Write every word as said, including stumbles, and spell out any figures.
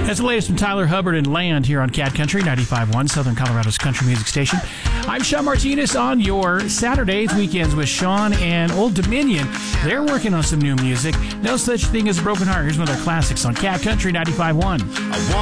That's the latest from Tyler Hubbard and Land here on Cat Country ninety-five point one, Southern Colorado's country music station. I'm Sean Martinez on your Saturdays, weekends with Sean and Old Dominion. They're working on some new music. No Such Thing as a Broken Heart. Here's one of their classics on Cat Country ninety-five point one.